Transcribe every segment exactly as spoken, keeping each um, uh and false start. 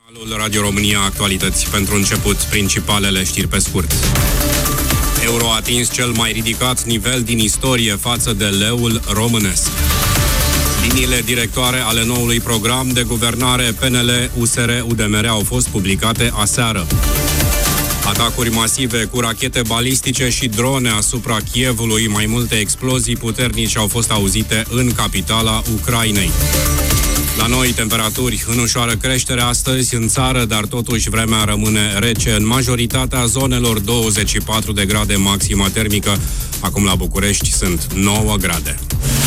Radio România Actualități. Pentru început, principalele știri pe scurt. Euro a atins cel mai ridicat nivel din istorie față de leul românesc. Liniile directoare ale noului program de guvernare P N L U S R U D M R au fost publicate aseară. Atacuri masive cu rachete balistice și drone asupra Kievului, mai multe explozii puternice au fost auzite în capitala Ucrainei. La noi, temperaturi în ușoară creștere astăzi în țară, dar totuși vremea rămâne rece în majoritatea zonelor, douăzeci și patru de grade maxima termică. Acum la București sunt nouă grade.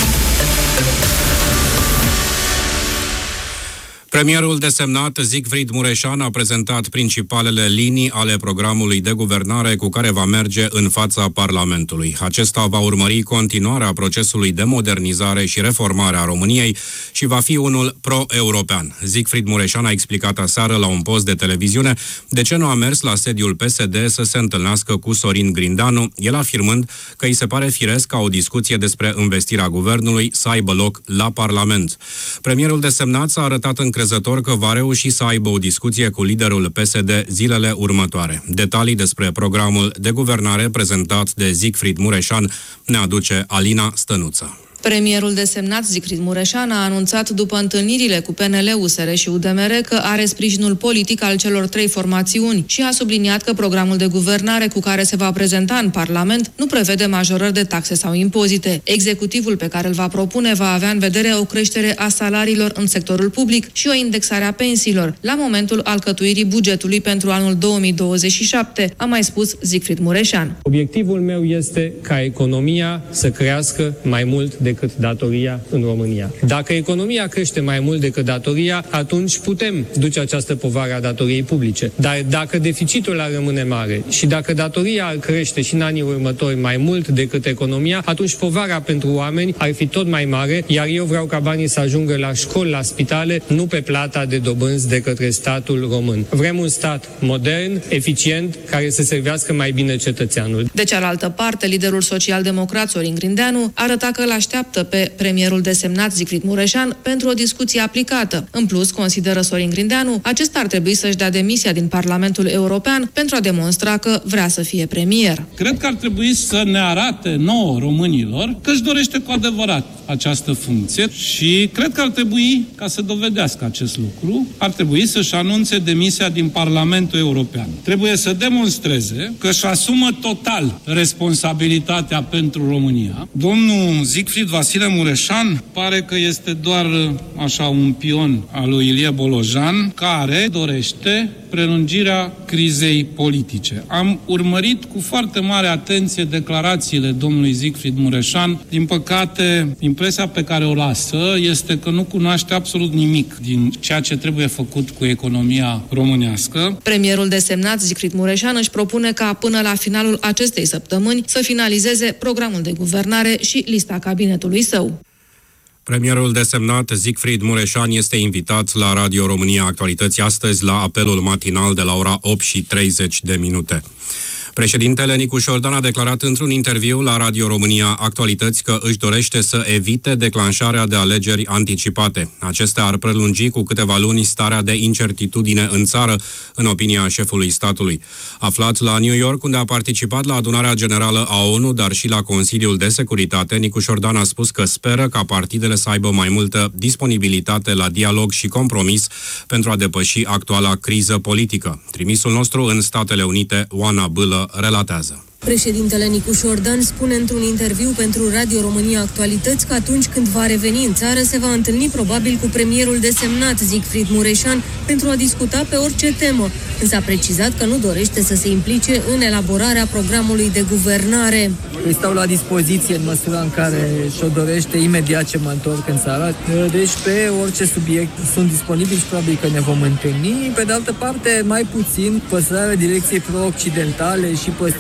Premierul desemnat Siegfried Mureșan a prezentat principalele linii ale programului de guvernare cu care va merge în fața Parlamentului. Acesta va urmări continuarea procesului de modernizare și reformare a României și va fi unul pro-european. Siegfried Mureșan a explicat aseară la un post de televiziune de ce nu a mers la sediul P S D să se întâlnească cu Sorin Grindeanu, el afirmând că îi se pare firesc ca o discuție despre învestirea guvernului să aibă loc la Parlament. Premierul desemnat s-a arătat încrezător că va reuși să aibă o discuție cu liderul P S D zilele următoare. Detalii despre programul de guvernare prezentat de Siegfried Mureșan ne aduce Alina Stănuță. Premierul desemnat Siegfried Mureșan a anunțat după întâlnirile cu P N L, U S R și U D M R că are sprijinul politic al celor trei formațiuni și a subliniat că programul de guvernare cu care se va prezenta în Parlament nu prevede majorări de taxe sau impozite. Executivul pe care îl va propune va avea în vedere o creștere a salariilor în sectorul public și o indexare a pensiilor la momentul alcătuirii bugetului pentru anul două mii douăzeci și șapte, a mai spus Siegfried Mureșan. Obiectivul meu este ca economia să crească mai mult de decât datoria în România. Dacă economia crește mai mult decât datoria, atunci putem duce această povară a datoriei publice. Dar dacă deficitul ar rămâne mare și dacă datoria ar crește și în anii următori mai mult decât economia, atunci povara pentru oameni ar fi tot mai mare, iar eu vreau ca banii să ajungă la școli, la spitale, nu pe plata de dobânzi de către statul român. Vrem un stat modern, eficient, care să servească mai bine cetățeanul. De cealaltă parte, liderul social-democrat Sorin Grindeanu arăta că l-așteaptă pe premierul desemnat Siegfried Mureșan pentru o discuție aplicată. În plus, consideră Sorin Grindeanu, acesta ar trebui să-și dea demisia din Parlamentul European pentru a demonstra că vrea să fie premier. Cred că ar trebui să ne arate nouă românilor că își dorește cu adevărat această funcție și cred că ar trebui, ca să dovedească acest lucru, ar trebui să-și anunțe demisia din Parlamentul European. Trebuie să demonstreze că își asumă total responsabilitatea pentru România. Domnul Siegfried Vasile Mureșan pare că este doar așa un pion al lui Ilie Bolojan care dorește prelungirea crizei politice. Am urmărit cu foarte mare atenție declarațiile domnului Siegfried Mureșan. Din păcate, impresia pe care o lasă este că nu cunoaște absolut nimic din ceea ce trebuie făcut cu economia românească. Premierul desemnat Siegfried Mureșan își propune ca până la finalul acestei săptămâni să finalizeze programul de guvernare și lista cabinetului său. Premierul desemnat Siegfried Mureșan este invitat la Radio România Actualități astăzi la apelul matinal de la ora opt și treizeci de minute. Președintele Nicu Șordan a declarat într-un interviu la Radio România Actualități că își dorește să evite declanșarea de alegeri anticipate. Acestea ar prelungi cu câteva luni starea de incertitudine în țară, în opinia șefului statului. Aflat la New York, unde a participat la adunarea generală a ONU, dar și la Consiliul de Securitate, Nicu Șordan a spus că speră ca partidele să aibă mai multă disponibilitate la dialog și compromis pentru a depăși actuala criză politică. Trimisul nostru în Statele Unite, Oana Bâlă, relatează. Președintele Nicu Șordan spune într-un interviu pentru Radio România Actualități că atunci când va reveni în țară se va întâlni probabil cu premierul desemnat Siegfried Mureșan pentru a discuta pe orice temă, însă a precizat că nu dorește să se implice în elaborarea programului de guvernare. Îi stau la dispoziție în măsura în care și-o dorește imediat ce mă întorc în țară. Deci pe orice subiect sunt disponibili și probabil că ne vom întâlni. Pe de altă parte, mai puțin păstrarea direcției pro-occidentale și păstrarea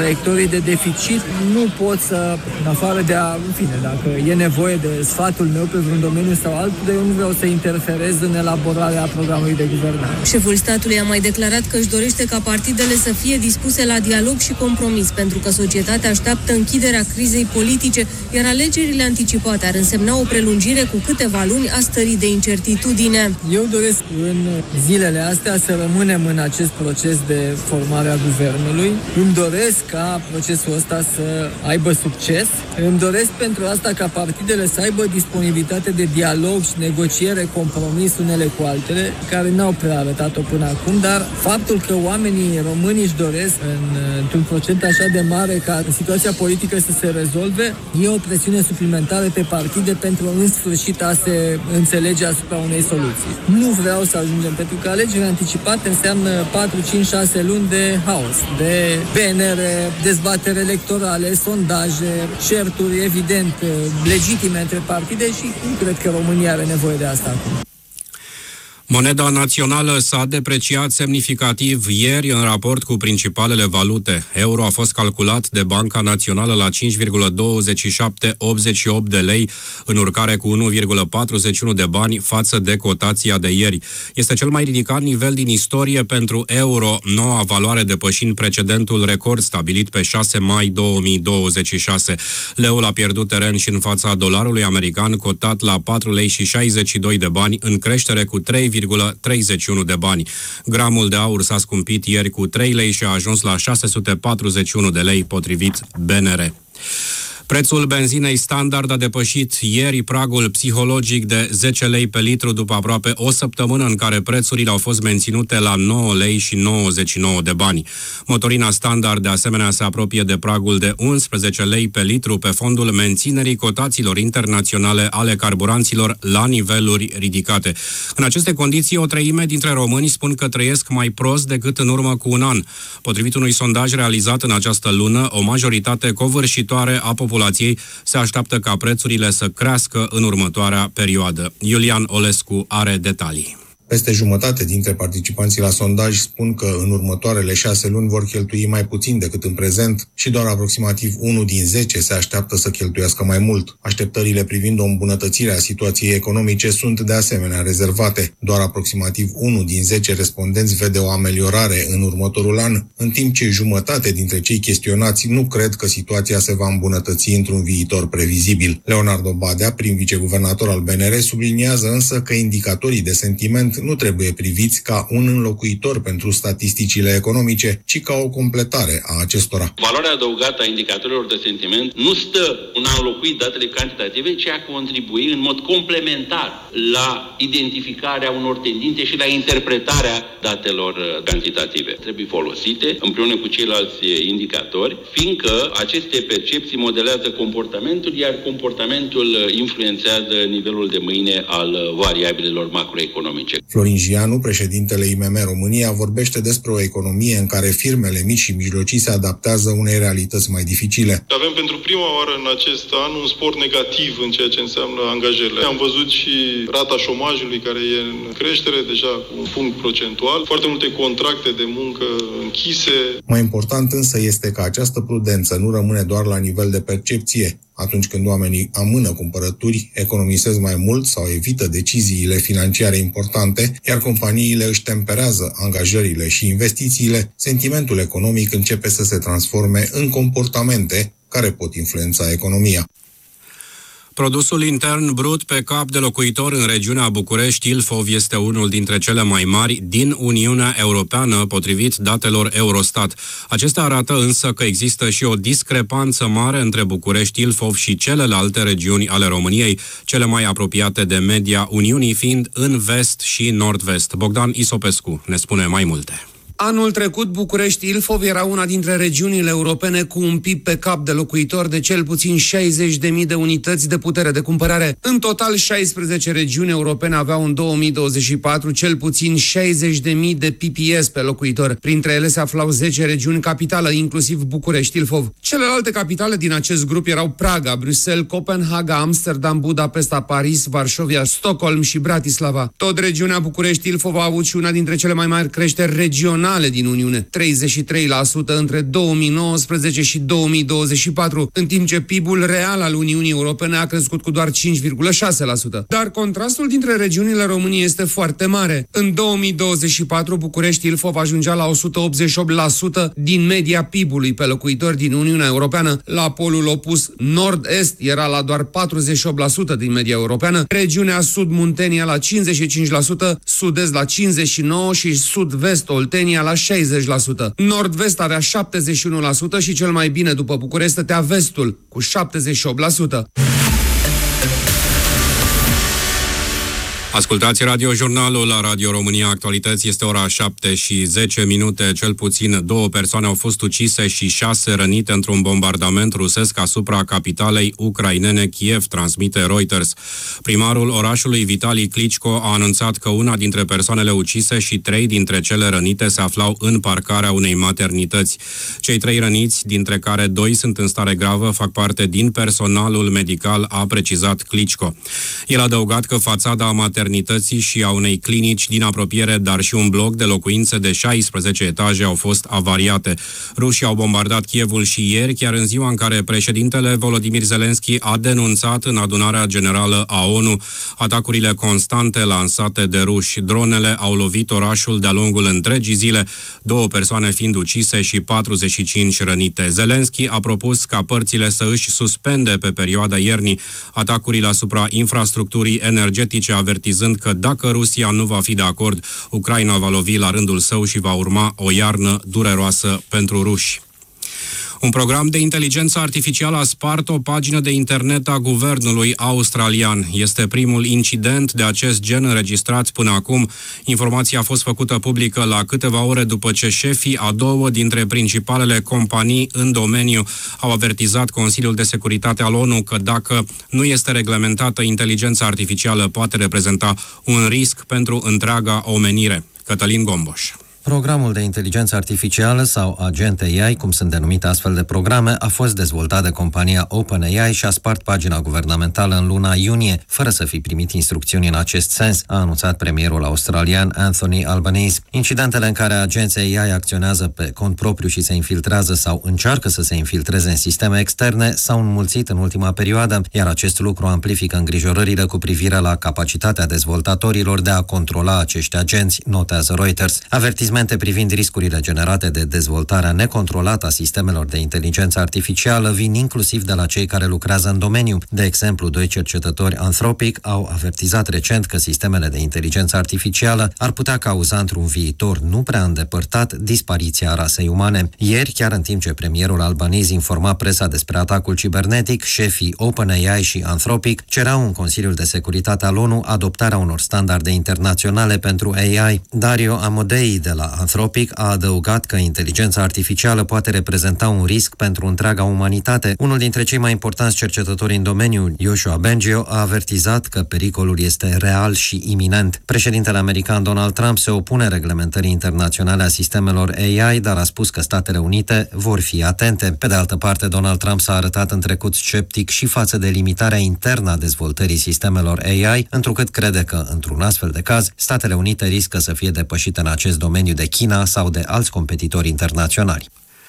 traiectorii de deficit, nu pot să, în afară de a, în fine, dacă e nevoie de sfatul meu pe vreun domeniu sau altul, de eu nu vreau să interferez în elaborarea programului de guvernare. Șeful statului a mai declarat că își dorește ca partidele să fie dispuse la dialog și compromis, pentru că societatea așteaptă închiderea crizei politice, iar alegerile anticipate ar însemna o prelungire cu câteva luni a stării de incertitudine. Eu doresc în zilele astea să rămânem în acest proces de formare a guvernului. Îmi doresc ca procesul ăsta să aibă succes. Îmi doresc pentru asta ca partidele să aibă disponibilitate de dialog și negociere, compromis unele cu altele, care n-au prea arătat-o până acum, dar faptul că oamenii români își doresc în, într-un procent așa de mare ca situația politică să se rezolve, e o presiune suplimentară pe partide pentru în sfârșit a se înțelege asupra unei soluții. Nu vreau să ajungem, pentru că alegerile anticipate înseamnă patru, cinci, șase luni de haos, de B N R, dezbatere electorale, sondaje, certuri evident legitime între partide și nu cred că România are nevoie de asta acum. Moneda națională s-a depreciat semnificativ ieri în raport cu principalele valute. Euro a fost calculat de Banca Națională la cinci virgulă douăzeci și șapte optzeci și opt de lei, în urcare cu unu virgulă patruzeci și unu de bani față de cotația de ieri. Este cel mai ridicat nivel din istorie pentru euro, noua valoare depășind precedentul record stabilit pe șase mai două mii douăzeci și șase. Leul a pierdut teren și în fața dolarului american, cotat la patru lei și șaizeci și doi de bani, în creștere cu trei virgulă treizeci și unu de bani. Gramul de aur s-a scumpit ieri cu trei lei și a ajuns la șase sute patruzeci și unu de lei, potrivit B N R. Prețul benzinei standard a depășit ieri pragul psihologic de zece lei pe litru după aproape o săptămână în care prețurile au fost menținute la nouă lei și nouăzeci și nouă de bani. Motorina standard de asemenea se apropie de pragul de unsprezece lei pe litru pe fondul menținerii cotațiilor internaționale ale carburanților la niveluri ridicate. În aceste condiții, o treime dintre români spun că trăiesc mai prost decât în urmă cu un an. Potrivit unui sondaj realizat în această lună, o majoritate covârșitoare a populației se așteaptă ca prețurile să crească în următoarea perioadă. Iulian Olescu are detalii. Peste jumătate dintre participanții la sondaj spun că în următoarele șase luni vor cheltui mai puțin decât în prezent și doar aproximativ unul din zece se așteaptă să cheltuiască mai mult. Așteptările privind o îmbunătățire a situației economice sunt de asemenea rezervate. Doar aproximativ unul din zece respondenți vede o ameliorare în următorul an, în timp ce jumătate dintre cei chestionați nu cred că situația se va îmbunătăți într-un viitor previzibil. Leonardo Badea, prim viceguvernator al B N R, subliniază însă că indicatorii de sentiment nu trebuie priviți ca un înlocuitor pentru statisticile economice, ci ca o completare a acestora. Valoarea adăugată a indicatorilor de sentiment nu stă în a înlocui datele cantitative, ci a contribui în mod complementar la identificarea unor tendințe și la interpretarea datelor cantitative. Trebuie folosite împreună cu ceilalți indicatori, fiindcă aceste percepții modelează comportamentul, iar comportamentul influențează nivelul de mâine al variabilelor macroeconomice. Florin Gianu, președintele I M M România, vorbește despre o economie în care firmele mici și mijlocii se adaptează unei realități mai dificile. Avem pentru prima oară în acest an un spor negativ în ceea ce înseamnă angajările. Am văzut și rata șomajului care e în creștere, deja cu un punct procentual, foarte multe contracte de muncă închise. Mai important însă este că această prudență nu rămâne doar la nivel de percepție. Atunci când oamenii amână cumpărături, economisesc mai mult sau evită deciziile financiare importante, iar companiile își temperează angajările și investițiile, sentimentul economic începe să se transforme în comportamente care pot influența economia. Produsul intern brut pe cap de locuitor în regiunea București-Ilfov este unul dintre cele mai mari din Uniunea Europeană, potrivit datelor Eurostat. Acestea arată însă că există și o discrepanță mare între București-Ilfov și celelalte regiuni ale României, cele mai apropiate de media Uniunii fiind în vest și nord-vest. Bogdan Isopescu ne spune mai multe. Anul trecut, București-Ilfov era una dintre regiunile europene cu un P I B pe cap de locuitor de cel puțin șaizeci de mii de unități de putere de cumpărare. În total, șaisprezece regiuni europene aveau în două mii douăzeci și patru cel puțin șaizeci de mii de P P S pe locuitor. Printre ele se aflau zece regiuni capitală, inclusiv București-Ilfov. Celelalte capitale din acest grup erau Praga, Bruxelles, Copenhaga, Amsterdam, Budapesta, Paris, Varșovia, Stockholm și Bratislava. Tot regiunea București-Ilfov a avut și una dintre cele mai mari creșteri regionale naționale din Uniune, treizeci și trei la sută între două mii nouăsprezece și două mii douăzeci și patru, în timp ce P I B-ul real al Uniunii Europene a crescut cu doar cinci virgulă șase la sută. Dar contrastul dintre regiunile României este foarte mare. În două mii douăzeci și patru, București-Ilfov ajungea la o sută optzeci și opt la sută din media P I B-ului pe locuitor din Uniunea Europeană. La polul opus, nord-est, era la doar patruzeci și opt la sută din media europeană, regiunea sud-Muntenia la cincizeci și cinci la sută, sud-est la cincizeci și nouă la sută și sud-vest Oltenia la șaizeci la sută. Nord-vest avea șaptezeci și unu la sută și cel mai bine după București stătea vestul cu șaptezeci și opt la sută. Ascultați radiojurnalul la Radio România Actualități. Este ora șapte și zece minute. Cel puțin două persoane au fost ucise și șase rănite într-un bombardament rusesc asupra capitalei ucrainene Kiev, transmite Reuters. Primarul orașului Vitali Klitschko a anunțat că una dintre persoanele ucise și trei dintre cele rănite se aflau în parcarea unei maternități. Cei trei răniți, dintre care doi sunt în stare gravă, fac parte din personalul medical, a precizat Klitschko. El a adăugat că fațada maternității și a unei clinici din apropiere, dar și un bloc de locuințe de șaisprezece etaje au fost avariate. Rușii au bombardat Kievul și ieri, chiar în ziua în care președintele Volodymyr Zelensky a denunțat în adunarea generală a ONU atacurile constante lansate de ruși. Dronele au lovit orașul de-a lungul întregii zile, două persoane fiind ucise și patruzeci și cinci rănite. Zelensky a propus ca părțile să își suspende pe perioada iernii atacurile asupra infrastructurii energetice, avertizând că dacă Rusia nu va fi de acord, Ucraina va lovi la rândul său și va urma o iarnă dureroasă pentru ruși. Un program de inteligență artificială a spart o pagină de internet a guvernului australian. Este primul incident de acest gen înregistrat până acum. Informația a fost făcută publică la câteva ore după ce șefii a două dintre principalele companii în domeniu au avertizat Consiliul de Securitate al ONU că dacă nu este reglementată, inteligența artificială poate reprezenta un risc pentru întreaga omenire. Cătălin Gomboș. Programul de inteligență artificială sau agent A I, cum sunt denumite astfel de programe, a fost dezvoltat de compania OpenAI și a spart pagina guvernamentală în luna iunie, fără să fi primit instrucțiuni în acest sens, a anunțat premierul australian Anthony Albanese. Incidentele în care agenții A I acționează pe cont propriu și se infiltrează sau încearcă să se infiltreze în sisteme externe s-au înmulțit în ultima perioadă, iar acest lucru amplifică îngrijorările cu privire la capacitatea dezvoltatorilor de a controla acești agenți, notează Reuters. Avertiz privind riscurile generate de dezvoltarea necontrolată a sistemelor de inteligență artificială vin inclusiv de la cei care lucrează în domeniu. De exemplu, doi cercetători Anthropic au avertizat recent că sistemele de inteligență artificială ar putea cauza într-un viitor nu prea îndepărtat dispariția rasei umane. Ieri, chiar în timp ce premierul Albanese informa presa despre atacul cibernetic, șefii OpenAI și Anthropic cereau în Consiliul de Securitate al ONU adoptarea unor standarde internaționale pentru A I. Dario Amodei de la Anthropic a adăugat că inteligența artificială poate reprezenta un risc pentru întreaga umanitate. Unul dintre cei mai importanți cercetători în domeniu, Yoshua Bengio, a avertizat că pericolul este real și iminent. Președintele american Donald Trump se opune reglementării internaționale a sistemelor A I, dar a spus că Statele Unite vor fi atente. Pe de altă parte, Donald Trump s-a arătat în trecut sceptic și față de limitarea internă a dezvoltării sistemelor A I, întrucât crede că, într-un astfel de caz, Statele Unite riscă să fie depășite în acest domeniu de China sau de alți competitori internaționali.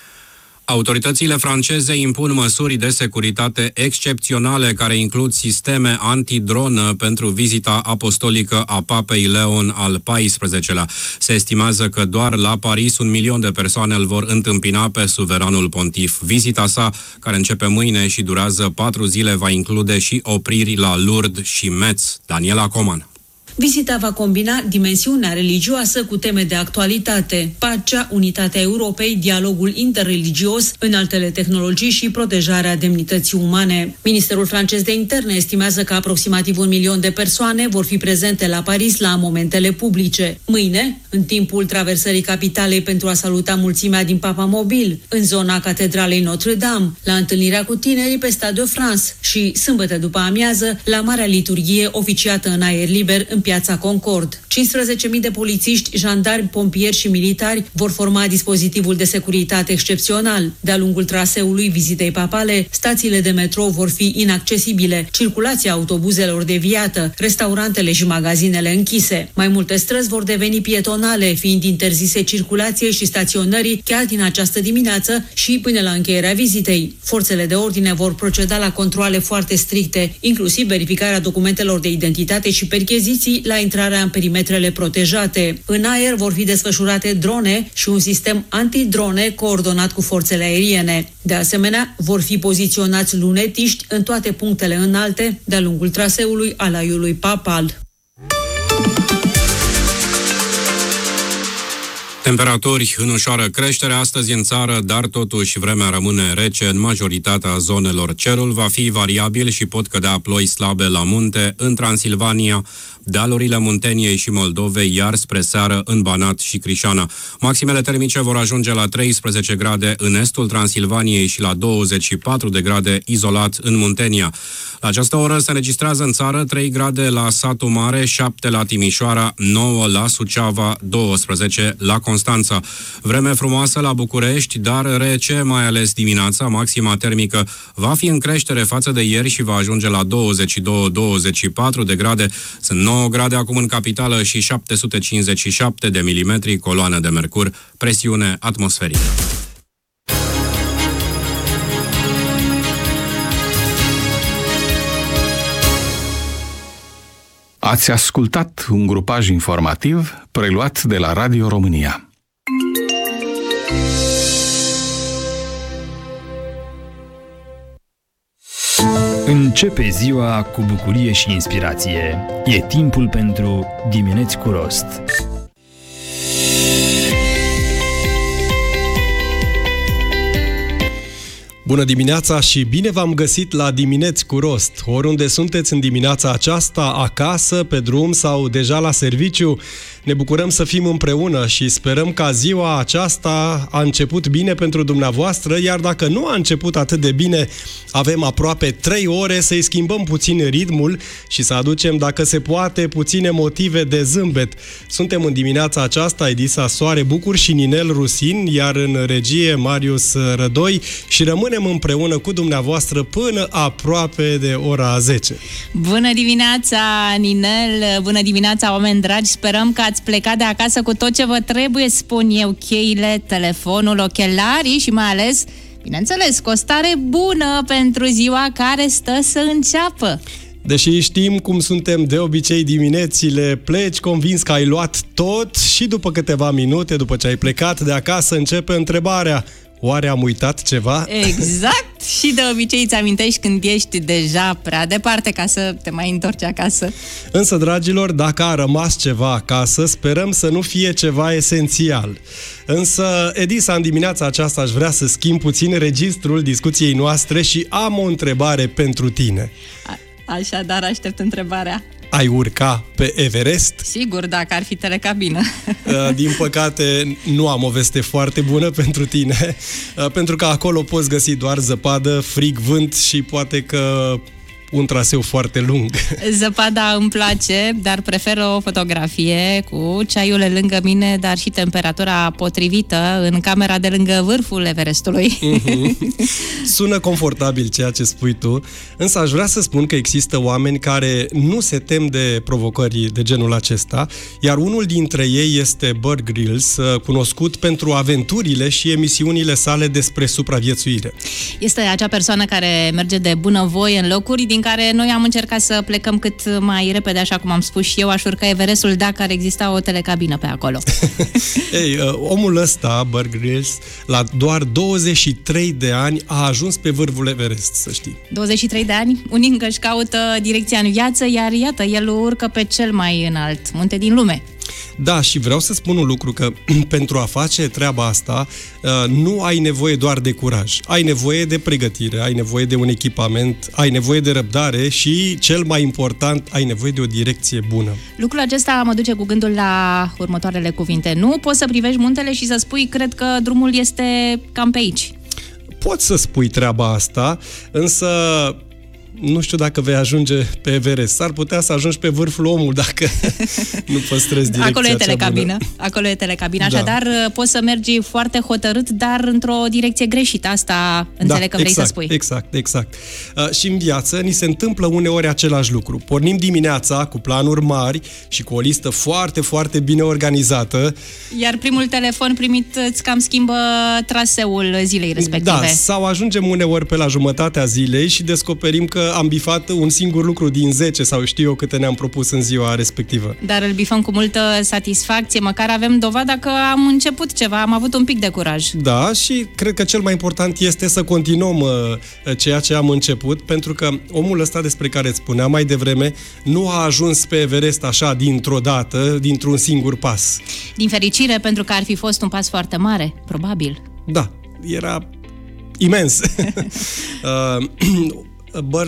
Autoritățile franceze impun măsuri de securitate excepționale care includ sisteme antidronă pentru vizita apostolică a Papei Leon al paisprezecelea. Se estimează că doar la Paris un milion de persoane îl vor întâmpina pe suveranul pontif. Vizita sa, care începe mâine și durează patru zile, va include și opriri la Lourdes și Metz. Daniela Coman. Vizita va combina dimensiunea religioasă cu teme de actualitate, pacea, unitatea Europei, dialogul interreligios, înaltele tehnologii și protejarea demnității umane. Ministerul francez de interne estimează că aproximativ un milion de persoane vor fi prezente la Paris la momentele publice. Mâine, în timpul traversării capitalei pentru a saluta mulțimea din Papamobil, în zona catedralei Notre-Dame, la întâlnirea cu tinerii pe Stade de France și, sâmbătă după amiază, la Marea Liturghie oficiată în aer liber în Piața Concord. cincisprezece mii de polițiști, jandarmi, pompieri și militari vor forma dispozitivul de securitate excepțional. De-a lungul traseului vizitei papale, stațiile de metrou vor fi inaccesibile, circulația autobuzelor deviată, restaurantele și magazinele închise. Mai multe străzi vor deveni pietonale, fiind interzise circulației și staționării chiar din această dimineață și până la încheierea vizitei. Forțele de ordine vor proceda la controale foarte stricte, inclusiv verificarea documentelor de identitate și percheziții la intrarea în perimetrele protejate. În aer vor fi desfășurate drone și un sistem antidrone coordonat cu forțele aeriene. De asemenea, vor fi poziționați lunetiști în toate punctele înalte de-a lungul traseului alaiului papal. Temperaturi în ușoară creștere astăzi în țară, dar totuși vremea rămâne rece în majoritatea zonelor. Cerul va fi variabil și pot cădea ploi slabe la munte, în Transilvania, dealurile Munteniei și Moldovei, iar spre seară în Banat și Crișana. Maximele termice vor ajunge la treisprezece grade în estul Transilvaniei și la douăzeci și patru de grade izolat în Muntenia. La această oră se înregistrează în țară trei grade la Satu Mare, șapte la Timișoara, nouă la Suceava, douăsprezece la Constanța. Vreme frumoasă la București, dar rece, mai ales dimineața. Maxima termică va fi în creștere față de ieri și va ajunge la douăzeci și doi - douăzeci și patru de grade. Sunt nouă grade acum în capitală și șapte sute cincizeci și șapte de milimetri coloană de mercur, presiune atmosferică. Ați ascultat un grupaj informativ preluat de la Radio România. Începe ziua cu bucurie și inspirație. E timpul pentru Dimineți cu Rost. Bună dimineața și bine v-am găsit la Dimineți cu Rost. Oriunde sunteți în dimineața aceasta, acasă, pe drum sau deja la serviciu, ne bucurăm să fim împreună și sperăm ca ziua aceasta a început bine pentru dumneavoastră, iar dacă nu a început atât de bine, avem aproape trei ore să-i schimbăm puțin ritmul și să aducem, dacă se poate, puține motive de zâmbet. Suntem în dimineața aceasta Edisa Soare Bucur și Ninel Rusin, iar în regie Marius Rădoi, și rămânem împreună cu dumneavoastră până aproape de ora zece. Bună dimineața, Ninel! Bună dimineața, oameni dragi! Sperăm că ați plecat de acasă cu tot ce vă trebuie, spun eu, cheile, telefonul, ochelarii și mai ales, bineînțeles, cu o stare bună pentru ziua care stă să înceapă. Deși știm cum suntem de obicei diminețile, pleci convins că ai luat tot și după câteva minute, după ce ai plecat de acasă, începe întrebarea: oare am uitat ceva? Exact! Și de obicei îți amintești când ești deja prea departe ca să te mai întorci acasă. Însă, dragilor, dacă a rămas ceva acasă, sperăm să nu fie ceva esențial. Însă, Edisa, în dimineața aceasta aș vrea să schimb puțin registrul discuției noastre și am o întrebare pentru tine. A- Așadar, aștept întrebarea. Ai urca pe Everest? Sigur, dacă ar fi telecabină. Din păcate, nu am o veste foarte bună pentru tine, pentru că acolo poți găsi doar zăpadă, frig, vânt și poate că un traseu foarte lung. Zăpada îmi place, dar prefer o fotografie cu ceaiul lângă mine, dar și temperatura potrivită în camera de lângă vârful Everestului. Mm-hmm. Sună confortabil ceea ce spui tu, însă aș vrea să spun că există oameni care nu se tem de provocări de genul acesta, iar unul dintre ei este Bear Grylls, cunoscut pentru aventurile și emisiunile sale despre supraviețuire. Este acea persoană care merge de bunăvoie în locuri din care noi am încercat să plecăm cât mai repede, așa cum am spus și eu, aș urca Everestul dacă ar exista o telecabină pe acolo. Ei, omul ăsta, Bear Grylls, la doar douăzeci și trei de ani a ajuns pe vârful Everest, să știi. douăzeci și trei de ani? Unii încă își caută direcția în viață, iar iată, el urcă pe cel mai înalt munte din lume. Da, și vreau să spun un lucru, că pentru a face treaba asta nu ai nevoie doar de curaj. Ai nevoie de pregătire, ai nevoie de un echipament, ai nevoie de răbdare și, cel mai important, ai nevoie de o direcție bună. Lucrul acesta mă duce cu gândul la următoarele cuvinte. Nu poți să privești muntele și să spui, cred că drumul este cam pe aici. Poți să spui treaba asta, însă nu știu dacă vei ajunge pe Everest. S-ar putea să ajungi pe vârful omului dacă nu păstrezi direcția. Acolo e cea telecabină. bună. Acolo e telecabina. Da. Așadar, poți să mergi foarte hotărât, dar într-o direcție greșită. Asta înțeleg da, că vrei exact, să spui. Exact, exact. Uh, și în viață ni se întâmplă uneori același lucru. Pornim dimineața cu planuri mari și cu o listă foarte, foarte bine organizată. Iar primul telefon primit îți cam schimbă traseul zilei respective. Da, sau ajungem uneori pe la jumătatea zilei și descoperim că am bifat un singur lucru din zece sau știu eu câte ne-am propus în ziua respectivă. Dar îl bifăm cu multă satisfacție, măcar avem dovada că am început ceva, am avut un pic de curaj. Da, și cred că cel mai important este să continuăm uh, ceea ce am început, pentru că omul ăsta despre care îți spuneam mai devreme nu a ajuns pe Everest așa dintr-o dată, dintr-un singur pas. Din fericire, pentru că ar fi fost un pas foarte mare, probabil. Da, era imens. uh, Bear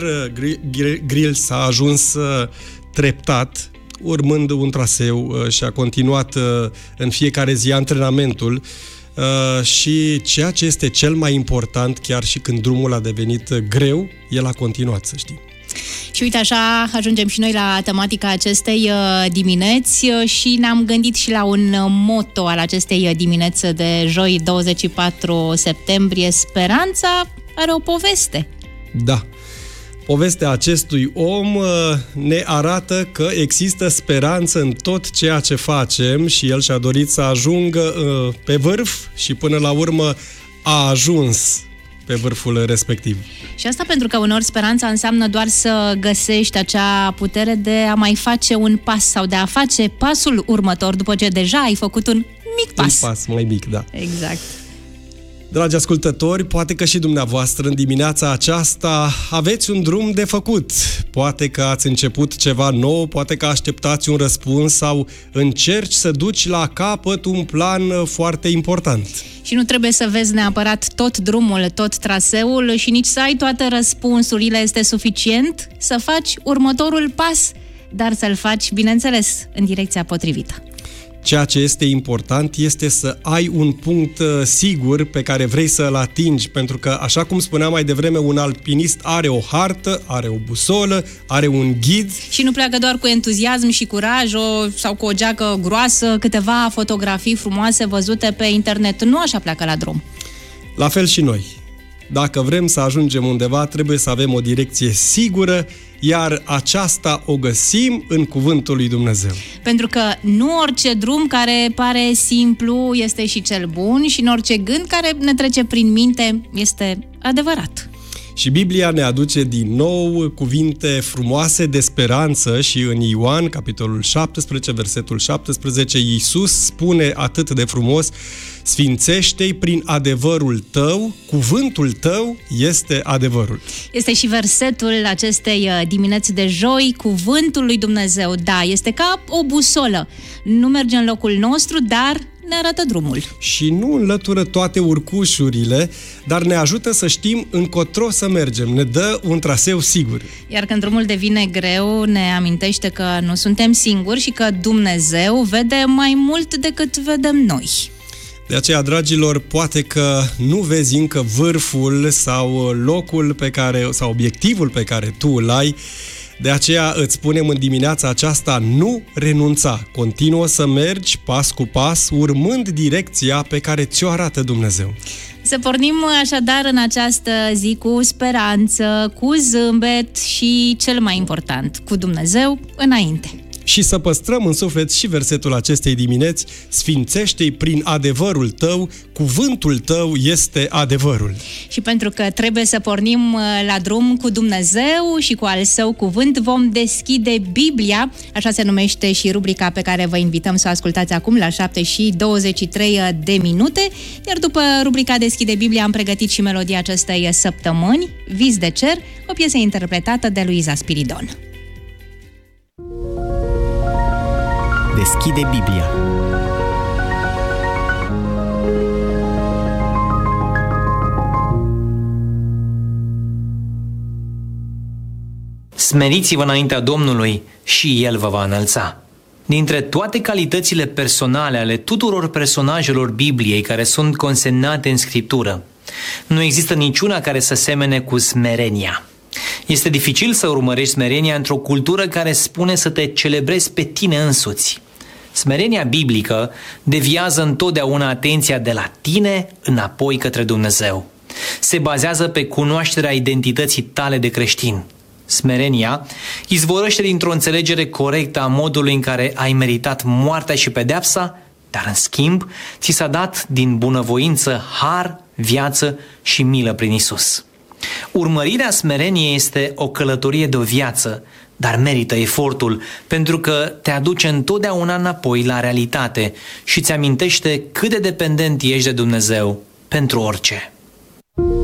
Grylls a ajuns uh, treptat, urmând un traseu uh, și a continuat uh, în fiecare zi antrenamentul uh, și ceea ce este cel mai important, chiar și când drumul a devenit uh, greu, el a continuat, să știi. Și uite așa, ajungem și noi la tematica acestei uh, dimineți uh, și ne-am gândit și la un uh, motto al acestei uh, dimineți de joi, douăzeci și patru septembrie. Speranța are o poveste. Da. Povestea acestui om uh, ne arată că există speranță în tot ceea ce facem și el și-a dorit să ajungă uh, pe vârf și până la urmă a ajuns pe vârful respectiv. Și asta pentru că uneori speranța înseamnă doar să găsești acea putere de a mai face un pas sau de a face pasul următor după ce deja ai făcut un mic pas. Un pas mai mic, da. Exact. Dragi ascultători, poate că și dumneavoastră în dimineața aceasta aveți un drum de făcut. Poate că ați început ceva nou, poate că așteptați un răspuns sau încerci să duci la capăt un plan foarte important. Și nu trebuie să vezi neapărat tot drumul, tot traseul și nici să ai toate răspunsurile. Este suficient să faci următorul pas, dar să-l faci, bineînțeles, în direcția potrivită. Ceea ce este important este să ai un punct sigur pe care vrei să-l atingi, pentru că, așa cum spuneam mai devreme, un alpinist are o hartă, are o busolă, are un ghid. Și nu pleacă doar cu entuziasm și curaj o, sau cu o geacă groasă, câteva fotografii frumoase văzute pe internet. Nu așa pleacă la drum. La fel și noi. Dacă vrem să ajungem undeva, trebuie să avem o direcție sigură, iar aceasta o găsim în Cuvântul lui Dumnezeu. Pentru că nu orice drum care pare simplu este și cel bun și în orice gând care ne trece prin minte este adevărat. Și Biblia ne aduce din nou cuvinte frumoase de speranță și în Ioan, capitolul șaptesprezece, versetul șaptesprezece, Iisus spune atât de frumos: sfințește-i prin adevărul tău, cuvântul tău este adevărul. Este și versetul acestei dimineți de joi, cuvântul lui Dumnezeu. Da, este ca o busolă. Nu merge în locul nostru, dar ne arată drumul. Și nu înlătură toate urcușurile, dar ne ajută să știm încotro să mergem. Ne dă un traseu sigur. Iar când drumul devine greu, ne amintește că nu suntem singuri și că Dumnezeu vede mai mult decât vedem noi. De aceea, dragilor, poate că nu vezi încă vârful sau locul pe care, sau obiectivul pe care tu îl ai. De aceea îți spunem în dimineața aceasta: nu renunța, continuă să mergi pas cu pas, urmând direcția pe care ți-o arată Dumnezeu. Să pornim așadar în această zi cu speranță, cu zâmbet și, cel mai important, cu Dumnezeu înainte. Și să păstrăm în suflet și versetul acestei dimineți: sfințește-i prin adevărul tău, cuvântul tău este adevărul. Și pentru că trebuie să pornim la drum cu Dumnezeu și cu al său cuvânt, vom deschide Biblia, așa se numește și rubrica pe care vă invităm să o ascultați acum la șapte și douăzeci și trei de minute, iar după rubrica Deschide Biblia am pregătit și melodia acestei săptămâni, Vis de cer, o piesă interpretată de Luiza Spiridon. Deschide Biblia. Smeriți-vă înaintea Domnului și El vă va înălța. Dintre toate calitățile personale ale tuturor personajelor Bibliei care sunt consemnate în Scriptură, nu există niciuna care să semene cu smerenia. Este dificil să urmărești smerenia într-o cultură care spune să te celebrezi pe tine însuți. Smerenia biblică deviază întotdeauna atenția de la tine înapoi către Dumnezeu. Se bazează pe cunoașterea identității tale de creștin. Smerenia izvorăște dintr-o înțelegere corectă a modului în care ai meritat moartea și pedeapsa, dar în schimb ți s-a dat din bunăvoință har, viață și milă prin Isus. Urmărirea smereniei este o călătorie de o viață, dar merită efortul, pentru că te aduce întotdeauna înapoi la realitate și îți amintește cât de dependent ești de Dumnezeu pentru orice.